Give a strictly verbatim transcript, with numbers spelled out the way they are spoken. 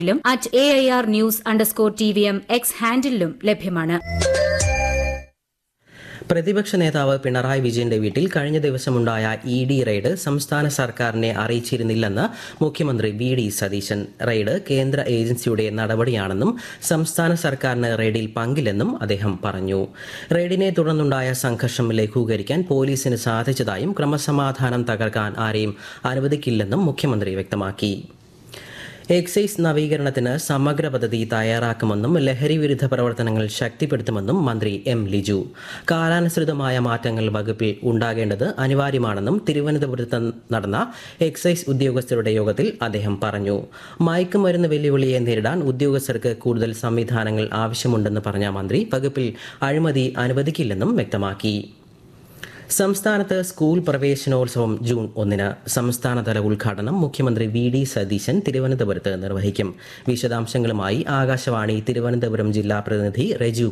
ും at A I R news underscore T V M X ഹാൻഡിലും ലഭ്യമാണ്. പ്രതിപക്ഷ നേതാവ് പിണറായി വിജയന്റെ വീട്ടിൽ കഴിഞ്ഞ ദിവസമുണ്ടായ ഇ ഡി റെയ്ഡ് സംസ്ഥാന സർക്കാരിനെ അറിയിച്ചിരുന്നില്ലെന്ന് മുഖ്യമന്ത്രി വി ഡി സതീശൻ. റെയ്ഡ് കേന്ദ്ര ഏജൻസിയുടെ നടപടിയാണെന്നും സംസ്ഥാന സർക്കാരിന് റെയ്ഡിൽ പങ്കില്ലെന്നും അദ്ദേഹം പറഞ്ഞു. റെയ്ഡിനെ തുടർന്നുണ്ടായ സംഘർഷം ലഘൂകരിക്കാൻ പോലീസിന് സാധിച്ചതായും ക്രമസമാധാനം തകർക്കാൻ ആരെയും അനുവദിക്കില്ലെന്നും മുഖ്യമന്ത്രി വ്യക്തമാക്കി. എക്സൈസ് നവീകരണത്തിന് സമഗ്ര പദ്ധതി തയ്യാറാക്കുമെന്നും ലഹരി വിരുദ്ധ പ്രവർത്തനങ്ങൾ ശക്തിപ്പെടുത്തുമെന്നും മന്ത്രി എം ലിജു. കാലാനുസൃതമായ മാറ്റങ്ങൾ വകുപ്പിൽ ഉണ്ടാകേണ്ടത് അനിവാര്യമാണെന്നും തിരുവനന്തപുരത്ത് നടന്ന എക്സൈസ് ഉദ്യോഗസ്ഥരുടെ യോഗത്തിൽ അദ്ദേഹം പറഞ്ഞു. മയക്കുമരുന്ന് വെല്ലുവിളിയെ നേരിടാൻ ഉദ്യോഗസ്ഥർക്ക് കൂടുതൽ സംവിധാനങ്ങൾ ആവശ്യമുണ്ടെന്ന് പറഞ്ഞ മന്ത്രി വകുപ്പിൽ അഴിമതി അനുവദിക്കില്ലെന്നും വ്യക്തമാക്കി. സംസ്ഥാനത്ത് സ്കൂൾ പ്രവേശനോത്സവം ജൂൺ ഒന്നിന്. സംസ്ഥാനതല ഉദ്ഘാടനം മുഖ്യമന്ത്രി വി ഡി സതീശൻ തിരുവനന്തപുരത്ത് നിർവഹിക്കും. വിശദാംശങ്ങളുമായി ആകാശവാണി തിരുവനന്തപുരം ജില്ലാ പ്രതിനിധി റെജു